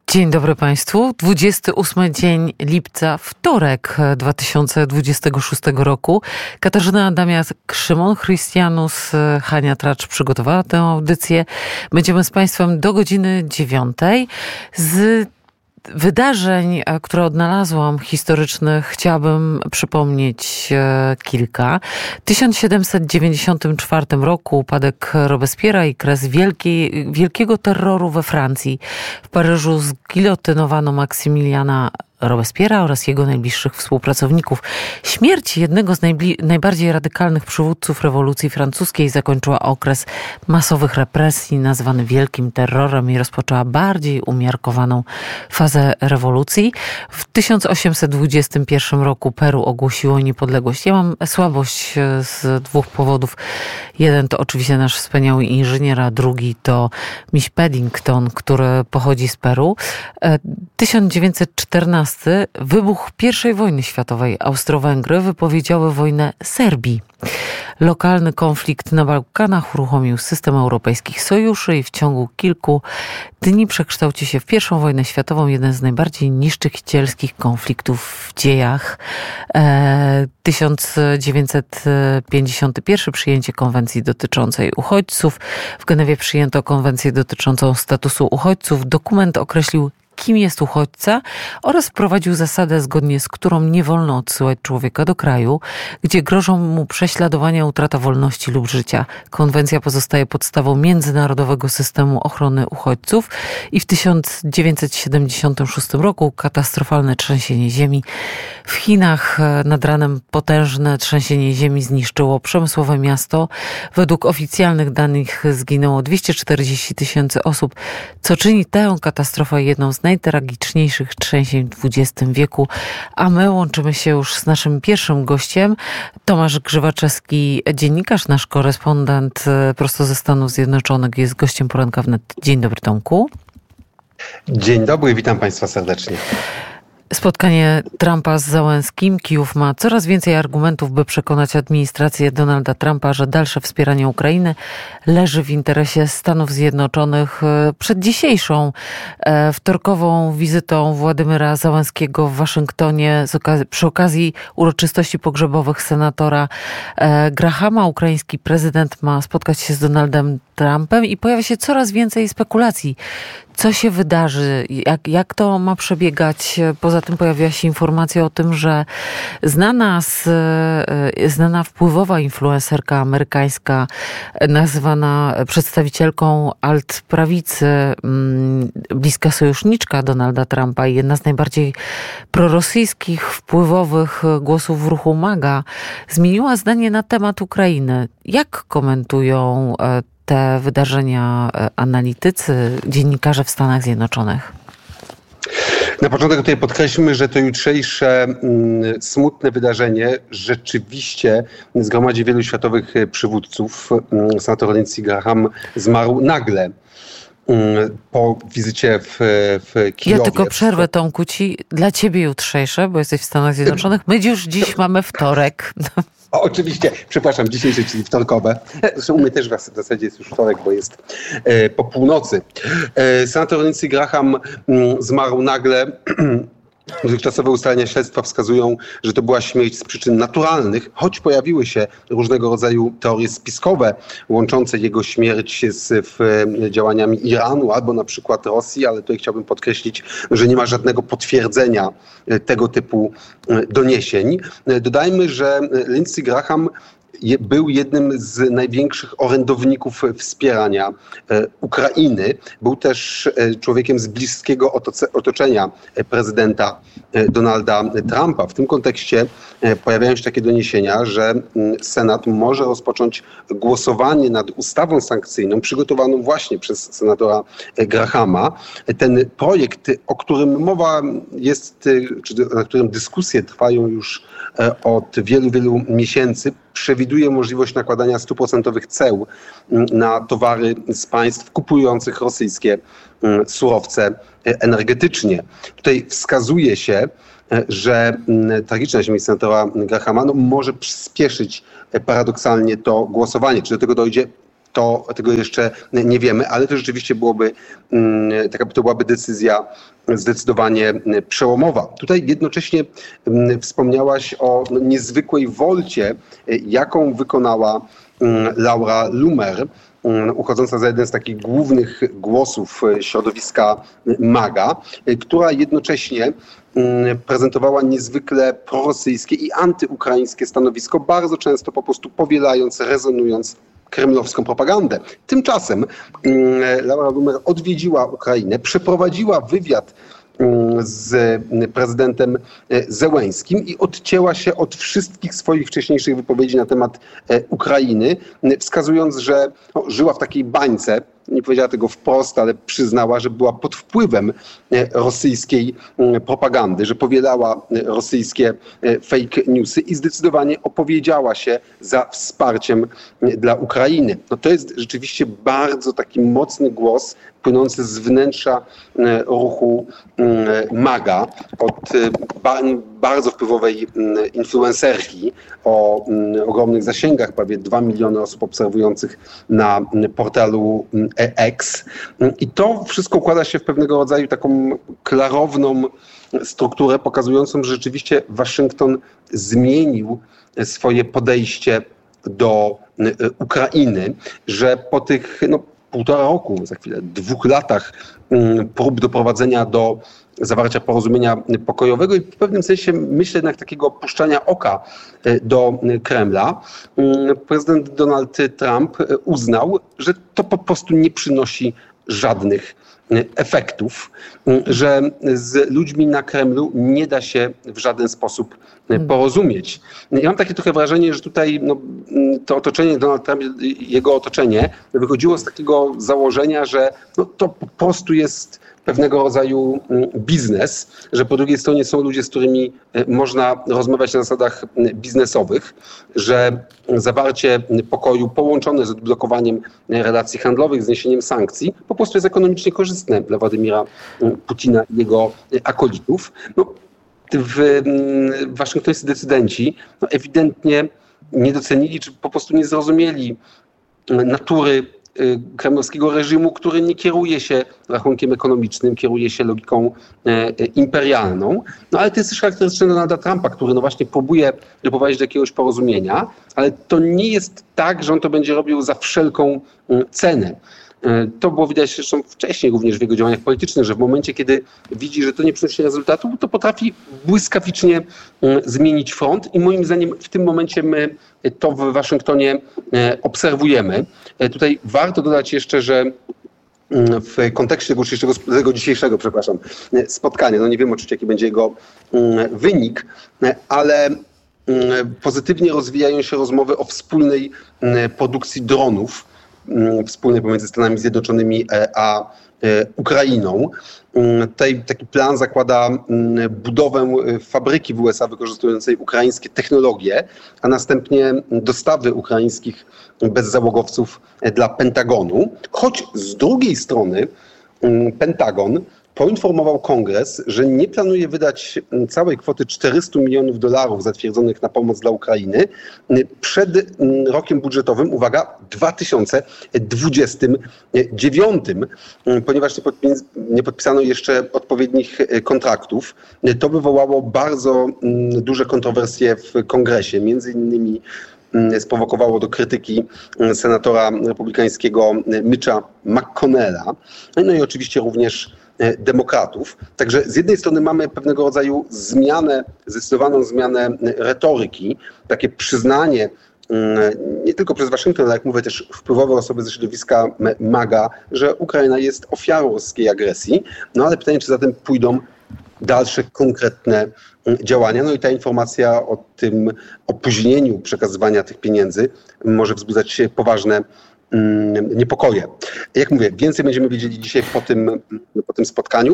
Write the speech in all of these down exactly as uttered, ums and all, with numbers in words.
Dzień dobry Państwu. dwudziesty ósmy dzień lipca, wtorek dwa tysiące dwudziestego szóstego roku. Katarzyna Adamiak-Szymon, Chrystianus, Hania Tracz przygotowała tę audycję. Będziemy z Państwem do godziny dziewiątej. Z wydarzeń, które odnalazłam historycznych, chciałabym przypomnieć kilka. W tysiąc siedemset dziewięćdziesiątym czwartym roku upadek Robespiera i kres wielkiej, wielkiego terroru we Francji. W Paryżu zgilotynowano Maksymiliana Robespiera oraz jego najbliższych współpracowników. Śmierć jednego z najbli- najbardziej radykalnych przywódców rewolucji francuskiej zakończyła okres masowych represji nazwany Wielkim Terrorem i rozpoczęła bardziej umiarkowaną fazę rewolucji. W tysiąc osiemset dwudziestym pierwszym roku Peru ogłosiło niepodległość. Ja mam słabość z dwóch powodów. Jeden to oczywiście nasz wspaniały inżynier, a drugi to miś Paddington, który pochodzi z Peru. tysiąc dziewięćset czternasty wybuch pierwszej wojny światowej. Austro-Węgry wypowiedziały wojnę Serbii. Lokalny konflikt na Bałkanach uruchomił system europejskich sojuszy i w ciągu kilku dni przekształci się w pierwszą wojnę światową, jeden z najbardziej niszczycielskich konfliktów w dziejach. E, tysiąc dziewięćset pięćdziesiąty pierwszy przyjęcie konwencji dotyczącej uchodźców. W Genewie przyjęto konwencję dotyczącą statusu uchodźców. Dokument określił, kim jest uchodźca oraz wprowadził zasadę, zgodnie z którą nie wolno odsyłać człowieka do kraju, gdzie grożą mu prześladowania, utrata wolności lub życia. Konwencja pozostaje podstawą międzynarodowego systemu ochrony uchodźców i w tysiąc dziewięćset siedemdziesiątym szóstym roku katastrofalne trzęsienie ziemi w Chinach. Nad ranem potężne trzęsienie ziemi zniszczyło przemysłowe miasto. Według oficjalnych danych zginęło dwieście czterdzieści tysięcy osób, co czyni tę katastrofę jedną z najtragiczniejszych trzęsień w dwudziestym wieku, a my łączymy się już z naszym pierwszym gościem. Tomasz Grzywaczewski, dziennikarz, nasz korespondent prosto ze Stanów Zjednoczonych, jest gościem Poranka Wnet. Dzień dobry, Tomku. Dzień dobry, witam Państwa serdecznie. Spotkanie Trumpa z Załęskim. Kijów ma coraz więcej argumentów, by przekonać administrację Donalda Trumpa, że dalsze wspieranie Ukrainy leży w interesie Stanów Zjednoczonych. Przed dzisiejszą e, wtorkową wizytą Władimyra Załęskiego w Waszyngtonie z okazji, przy okazji uroczystości pogrzebowych senatora e, Grahama, ukraiński prezydent ma spotkać się z Donaldem Trumpem i pojawia się coraz więcej spekulacji. Co się wydarzy? Jak, jak to ma przebiegać? Poza tym pojawiła się informacja o tym, że znana, z, znana wpływowa influencerka amerykańska, nazywana przedstawicielką alt-prawicy, bliska sojuszniczka Donalda Trumpa i jedna z najbardziej prorosyjskich, wpływowych głosów w ruchu MAGA, zmieniła zdanie na temat Ukrainy. Jak komentują te wydarzenia analitycy, dziennikarze w Stanach Zjednoczonych? Na początek tutaj podkreślmy, że to jutrzejsze mm, smutne wydarzenie rzeczywiście zgromadzi wielu światowych przywódców. Senator Lindsey Graham zmarł nagle po wizycie w, w Kijowie. Ja tylko przerwę, Tomku, ci dla ciebie jutrzejsze, bo jesteś w Stanach Zjednoczonych. My już dziś mamy wtorek. O, oczywiście, przepraszam, dzisiejsze, czyli wtorkowe. Zresztą u mnie też w zasadzie jest już wtorek, bo jest e, po północy. E, senator Lindsey Graham m, zmarł nagle. Dotychczasowe ustalenia śledztwa wskazują, że to była śmierć z przyczyn naturalnych, choć pojawiły się różnego rodzaju teorie spiskowe łączące jego śmierć z w, działaniami Iranu albo na przykład Rosji, ale tutaj chciałbym podkreślić, że nie ma żadnego potwierdzenia tego typu doniesień. Dodajmy, że Lindsey Graham był jednym z największych orędowników wspierania Ukrainy. Był też człowiekiem z bliskiego otoczenia prezydenta Donalda Trumpa. W tym kontekście pojawiają się takie doniesienia, że Senat może rozpocząć głosowanie nad ustawą sankcyjną przygotowaną właśnie przez senatora Grahama. Ten projekt, o którym mowa jest, czy na którym dyskusje trwają już od wielu, wielu miesięcy, przewiduje możliwość nakładania stuprocentowych ceł na towary z państw kupujących rosyjskie surowce energetycznie. Tutaj wskazuje się, że tragiczna śmierć senatora Grahama no, może przyspieszyć paradoksalnie to głosowanie. Czy do tego dojdzie? to tego jeszcze nie wiemy, ale to rzeczywiście byłoby, taka, to byłaby decyzja zdecydowanie przełomowa. Tutaj jednocześnie wspomniałaś o niezwykłej wolcie, jaką wykonała Laura Loomer, uchodząca za jeden z takich głównych głosów środowiska MAGA, która jednocześnie prezentowała niezwykle prorosyjskie i antyukraińskie stanowisko, bardzo często po prostu powielając, rezonując kremlowską propagandę. Tymczasem Laura Loomer odwiedziła Ukrainę, przeprowadziła wywiad z prezydentem Zełenskim i odcięła się od wszystkich swoich wcześniejszych wypowiedzi na temat Ukrainy, wskazując, że no, żyła w takiej bańce. Nie powiedziała tego wprost, ale przyznała, że była pod wpływem rosyjskiej propagandy, że powielała rosyjskie fake newsy i zdecydowanie opowiedziała się za wsparciem dla Ukrainy. No to jest rzeczywiście bardzo taki mocny głos płynący z wnętrza ruchu MAGA od bardzo wpływowej influencerki o ogromnych zasięgach, prawie dwa miliony osób obserwujących na portalu X. I to wszystko układa się w pewnego rodzaju taką klarowną strukturę pokazującą, że rzeczywiście Waszyngton zmienił swoje podejście do Ukrainy, że po tych no, półtora roku, za chwilę dwóch latach prób doprowadzenia do zawarcia porozumienia pokojowego i w pewnym sensie myślę jednak takiego puszczania oka do Kremla, prezydent Donald Trump uznał, że to po prostu nie przynosi żadnych efektów, że z ludźmi na Kremlu nie da się w żaden sposób porozumieć. Ja mam takie trochę wrażenie, że tutaj no, to otoczenie Donald Trump, jego otoczenie wychodziło z takiego założenia, że no, to po prostu jest pewnego rodzaju biznes, że po drugiej stronie są ludzie, z którymi można rozmawiać na zasadach biznesowych, że zawarcie pokoju połączone z odblokowaniem relacji handlowych, zniesieniem sankcji, po prostu jest ekonomicznie korzystne dla Władimira Putina i jego akolitów. No, w waszyngtońscy decydenci no, ewidentnie nie docenili, czy po prostu nie zrozumieli natury kremlowskiego reżimu, który nie kieruje się rachunkiem ekonomicznym, kieruje się logiką e, imperialną. No ale to jest też charakterystyczne Donalda Trumpa, który no właśnie próbuje doprowadzić do jakiegoś porozumienia, ale to nie jest tak, że on to będzie robił za wszelką cenę. To było widać zresztą wcześniej również w jego działaniach politycznych, że w momencie, kiedy widzi, że to nie przynosi rezultatu, to potrafi błyskawicznie zmienić front i moim zdaniem w tym momencie my to w Waszyngtonie obserwujemy. Tutaj warto dodać jeszcze, że w kontekście tego dzisiejszego, tego dzisiejszego przepraszam, spotkania, no nie wiem oczywiście jaki będzie jego wynik, ale pozytywnie rozwijają się rozmowy o wspólnej produkcji dronów, wspólnej pomiędzy Stanami Zjednoczonymi a Ukrainą. Tutaj taki plan zakłada budowę fabryki w U S A wykorzystującej ukraińskie technologie, a następnie dostawy ukraińskich bezzałogowców dla Pentagonu. Choć z drugiej strony Pentagon poinformował Kongres, że nie planuje wydać całej kwoty czterysta milionów dolarów zatwierdzonych na pomoc dla Ukrainy przed rokiem budżetowym, uwaga, dwa tysiące dwudziestym dziewiątym, ponieważ nie podpisano jeszcze odpowiednich kontraktów. To wywołało bardzo duże kontrowersje w Kongresie, między innymi sprowokowało do krytyki senatora republikańskiego Mitcha McConnella, no i oczywiście również demokratów. Także z jednej strony mamy pewnego rodzaju zmianę, zdecydowaną zmianę retoryki, takie przyznanie nie tylko przez Waszyngton, ale jak mówię też wpływowe osoby ze środowiska MAGA, że Ukraina jest ofiarą rosyjskiej agresji. No ale pytanie, czy zatem pójdą dalsze konkretne działania. No i ta informacja o tym opóźnieniu przekazywania tych pieniędzy może wzbudzać poważne niepokoje. Jak mówię, więcej będziemy wiedzieli dzisiaj po tym, po tym spotkaniu.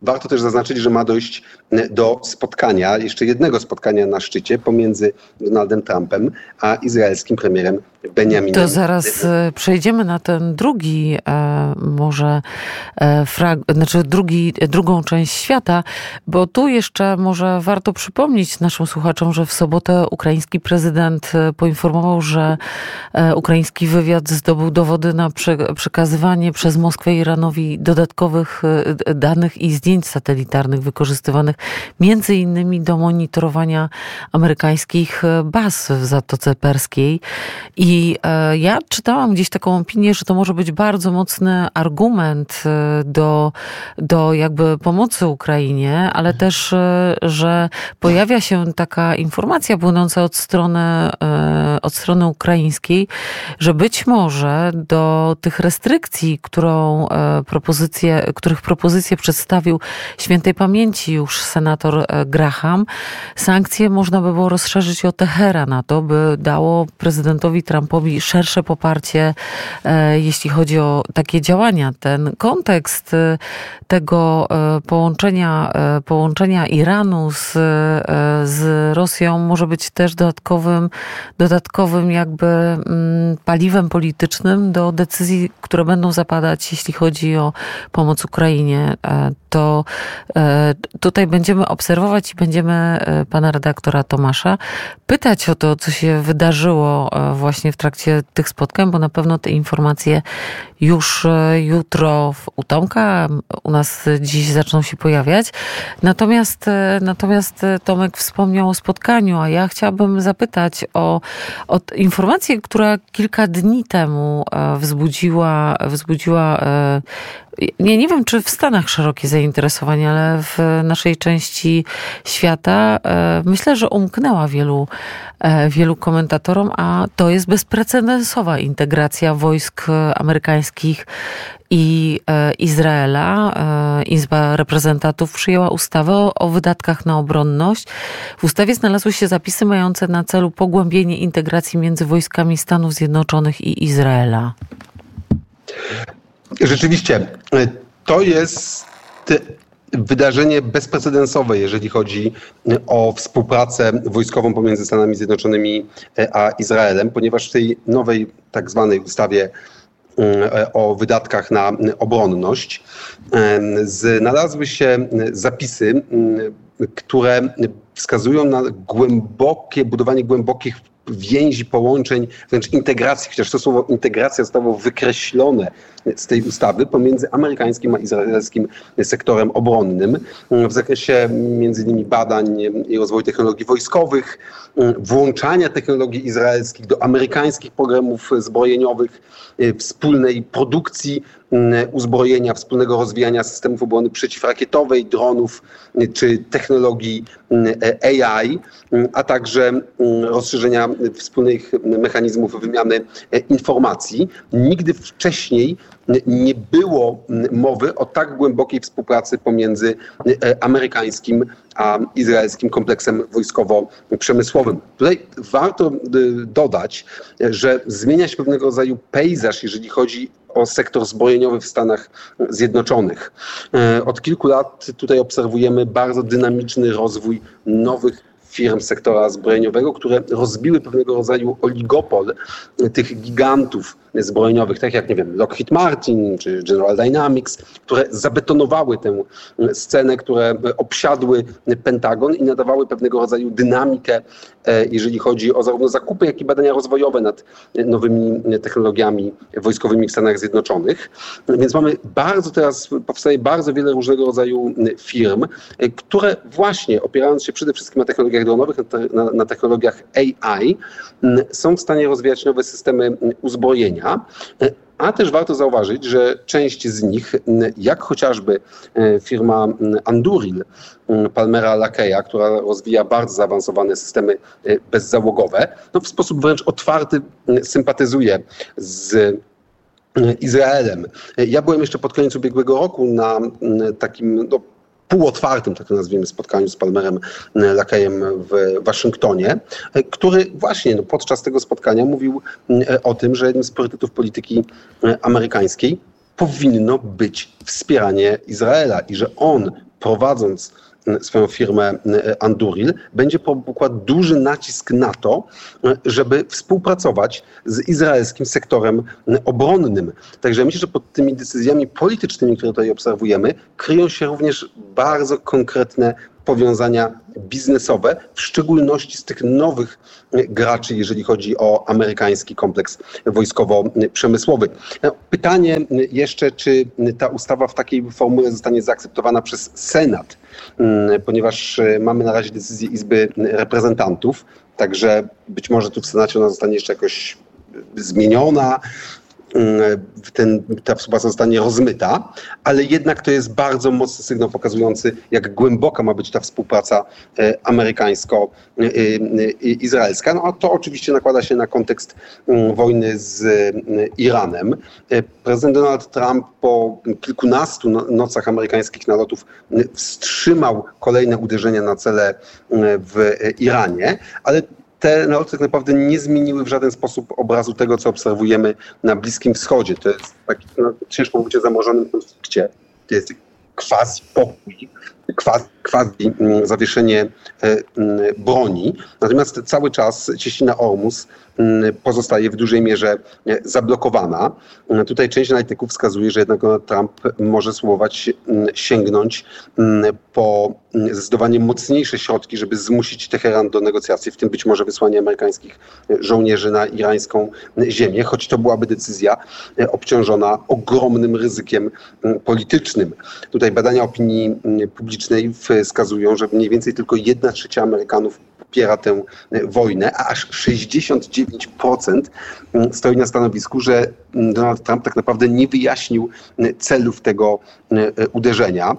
warto też zaznaczyć, że ma dojść do spotkania, jeszcze jednego spotkania na szczycie pomiędzy Donaldem Trumpem a izraelskim premierem Benjaminem. To zaraz przejdziemy na ten drugi, może frag, znaczy drugi, drugą część świata, bo tu jeszcze może warto przypomnieć naszym słuchaczom, że w sobotę ukraiński prezydent poinformował, że ukraiński wywiad zdobył dowody na przekazywanie przez Moskwę Iranowi dodatkowych danych i zdjęć satelitarnych wykorzystywanych między innymi do monitorowania amerykańskich baz w Zatoce Perskiej. I I ja czytałam gdzieś taką opinię, że to może być bardzo mocny argument do, do jakby pomocy Ukrainie, ale też, że pojawia się taka informacja płynąca od strony, od strony ukraińskiej, że być może do tych restrykcji, którą propozycję, których propozycję przedstawił świętej pamięci już senator Graham, sankcje można by było rozszerzyć o Teheran, na to, by dało prezydentowi Trumpowi szersze poparcie, jeśli chodzi o takie działania. Ten kontekst tego połączenia, połączenia Iranu z, z Rosją może być też dodatkowym, dodatkowym jakby paliwem politycznym do decyzji, które będą zapadać, jeśli chodzi o pomoc Ukrainie. To tutaj będziemy obserwować i będziemy pana redaktora Tomasza pytać o to, co się wydarzyło właśnie w trakcie tych spotkań, bo na pewno te informacje już jutro u Tomka, u nas dziś zaczną się pojawiać. Natomiast, natomiast Tomek wspomniał o spotkaniu, a ja chciałabym zapytać o, o informację, która kilka dni temu wzbudziła, wzbudziła Nie, nie wiem, czy w Stanach szerokie zainteresowanie, ale w naszej części świata myślę, że umknęła wielu, wielu komentatorom, a to jest bezprecedensowa integracja wojsk amerykańskich i Izraela. Izba Reprezentantów przyjęła ustawę o, o wydatkach na obronność. W ustawie znalazły się zapisy mające na celu pogłębienie integracji między wojskami Stanów Zjednoczonych i Izraela. Rzeczywiście, to jest wydarzenie bezprecedensowe, jeżeli chodzi o współpracę wojskową pomiędzy Stanami Zjednoczonymi a Izraelem, ponieważ w tej nowej tak zwanej ustawie o wydatkach na obronność znalazły się zapisy, które wskazują na głębokie, budowanie głębokich więzi, połączeń, wręcz integracji, chociaż to słowo integracja zostało wykreślone z tej ustawy pomiędzy amerykańskim a izraelskim sektorem obronnym w zakresie między innymi badań i rozwoju technologii wojskowych, włączania technologii izraelskich do amerykańskich programów zbrojeniowych, wspólnej produkcji uzbrojenia, wspólnego rozwijania systemów obrony przeciwrakietowej, dronów czy technologii A I, a także rozszerzenia wspólnych mechanizmów wymiany informacji. Nigdy wcześniej nie było mowy o tak głębokiej współpracy pomiędzy amerykańskim a izraelskim kompleksem wojskowo-przemysłowym. Tutaj warto dodać, że zmienia się pewnego rodzaju pejzaż, jeżeli chodzi o sektor zbrojeniowy w Stanach Zjednoczonych. Od kilku lat tutaj obserwujemy bardzo dynamiczny rozwój nowych firm sektora zbrojeniowego, które rozbiły pewnego rodzaju oligopol tych gigantów zbrojeniowych, tak jak, nie wiem, Lockheed Martin czy General Dynamics, które zabetonowały tę scenę, które obsiadły Pentagon i nadawały pewnego rodzaju dynamikę, jeżeli chodzi o zarówno zakupy, jak i badania rozwojowe nad nowymi technologiami wojskowymi w Stanach Zjednoczonych. Więc mamy bardzo teraz, powstaje bardzo wiele różnego rodzaju firm, które właśnie opierając się przede wszystkim na technologiach dronowych, na, na, na technologiach A I, są w stanie rozwijać nowe systemy uzbrojenia. A też warto zauważyć, że część z nich, jak chociażby firma Anduril Palmera Lakeya, która rozwija bardzo zaawansowane systemy bezzałogowe, no w sposób wręcz otwarty sympatyzuje z Izraelem. Ja byłem jeszcze pod koniec ubiegłego roku na takim no, półotwartym, tak to nazwijmy, spotkaniu z Palmerem Lakeyem w Waszyngtonie, który właśnie no, podczas tego spotkania mówił o tym, że jednym z priorytetów polityki amerykańskiej powinno być wspieranie Izraela i że on prowadząc swoją firmę Anduril, będzie pokładał duży nacisk na to, żeby współpracować z izraelskim sektorem obronnym. Także myślę, że pod tymi decyzjami politycznymi, które tutaj obserwujemy, kryją się również bardzo konkretne powiązania biznesowe, w szczególności z tych nowych graczy, jeżeli chodzi o amerykański kompleks wojskowo-przemysłowy. Pytanie jeszcze, czy ta ustawa w takiej formule zostanie zaakceptowana przez Senat, ponieważ mamy na razie decyzję Izby Reprezentantów, także być może tu w Senacie ona zostanie jeszcze jakoś zmieniona, Ten, ta współpraca zostanie rozmyta, ale jednak to jest bardzo mocny sygnał pokazujący, jak głęboka ma być ta współpraca amerykańsko-izraelska. No a to oczywiście nakłada się na kontekst wojny z Iranem. Prezydent Donald Trump po kilkunastu nocach amerykańskich nalotów wstrzymał kolejne uderzenia na cele w Iranie, ale te naloty tak naprawdę nie zmieniły w żaden sposób obrazu tego, co obserwujemy na Bliskim Wschodzie. To jest taki, no, ciężko mówić o zamorzonym konflikcie. To jest quasi pokój, quasi, quasi zawieszenie broni. Natomiast cały czas cieśnina Ormus pozostaje w dużej mierze zablokowana. Tutaj część analityków wskazuje, że jednak Donald Trump może spróbować sięgnąć po zdecydowanie mocniejsze środki, żeby zmusić Teheran do negocjacji, w tym być może wysłanie amerykańskich żołnierzy na irańską ziemię, choć to byłaby decyzja obciążona ogromnym ryzykiem politycznym. Tutaj badania opinii publicznej wskazują, że mniej więcej tylko jedna trzecia Amerykanów popiera tę wojnę, a aż sześćdziesiąt dziewięć procent stoi na stanowisku, że Donald Trump tak naprawdę nie wyjaśnił celów tego uderzenia.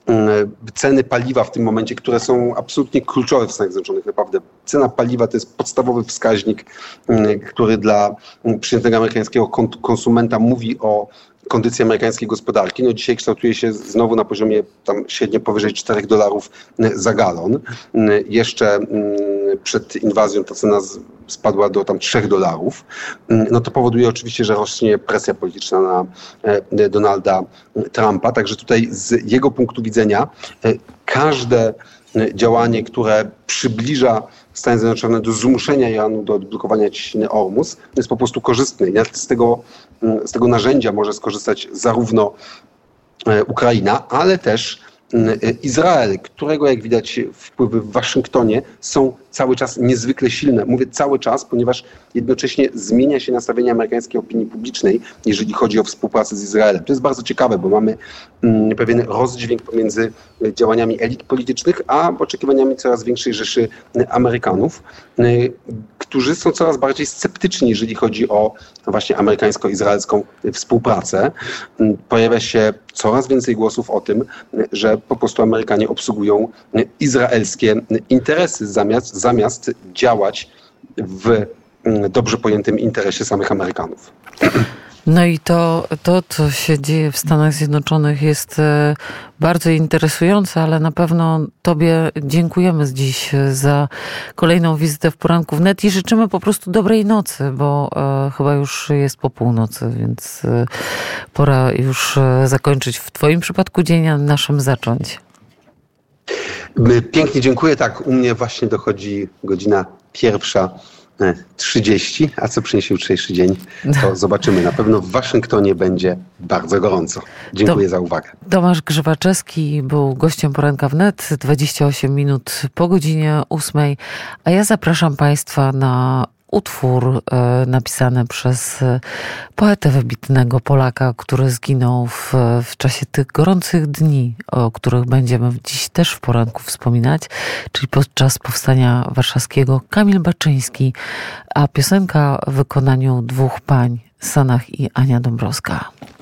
Ceny paliwa w tym momencie, które są absolutnie kluczowe w Stanach Zjednoczonych, naprawdę. Cena paliwa to jest podstawowy wskaźnik, który dla przeciętnego amerykańskiego konsumenta mówi o kondycji amerykańskiej gospodarki. No dzisiaj kształtuje się znowu na poziomie tam średnio powyżej czterech dolarów za galon. Jeszcze przed inwazją ta cena spadła do tam trzech dolarów. No to powoduje oczywiście, że rośnie presja polityczna na Donalda Trumpa. Także tutaj z jego punktu widzenia każde działanie, które przybliża Stany Zjednoczone do zmuszenia Iranu do odblokowania cieśniny Ormus, jest po prostu korzystne. I z tego, z tego narzędzia może skorzystać zarówno Ukraina, ale też Izrael, którego jak widać wpływy w Waszyngtonie są cały czas niezwykle silne. Mówię cały czas, ponieważ jednocześnie zmienia się nastawienie amerykańskiej opinii publicznej, jeżeli chodzi o współpracę z Izraelem. To jest bardzo ciekawe, bo mamy mm, pewien rozdźwięk pomiędzy działaniami elit politycznych, a oczekiwaniami coraz większej rzeszy Amerykanów, y, którzy są coraz bardziej sceptyczni, jeżeli chodzi o właśnie amerykańsko-izraelską współpracę. Y, pojawia się coraz więcej głosów o tym, że po prostu Amerykanie obsługują izraelskie interesy zamiast, zamiast działać w dobrze pojętym interesie samych Amerykanów. No i to, to, co się dzieje w Stanach Zjednoczonych jest bardzo interesujące, ale na pewno Tobie dziękujemy dziś za kolejną wizytę w Poranku Wnet i życzymy po prostu dobrej nocy, bo e, chyba już jest po północy, więc e, pora już zakończyć w Twoim przypadku dzień, a naszym zacząć. Pięknie dziękuję. Tak, u mnie właśnie dochodzi godzina pierwsza trzydzieści, a co przyniesie jutrzejszy dzień, to zobaczymy. Na pewno w Waszyngtonie będzie bardzo gorąco. Dziękuję za uwagę. Tomasz Grzywaczewski był gościem Poranka Wnet, dwadzieścia osiem minut po godzinie ósmej, a ja zapraszam Państwa na utwór e, napisany przez poetę wybitnego Polaka, który zginął w, w czasie tych gorących dni, o których będziemy dziś też w poranku wspominać, czyli podczas powstania warszawskiego, Kamil Baczyński, a piosenka w wykonaniu dwóch pań, Sanach i Ania Dąbrowska.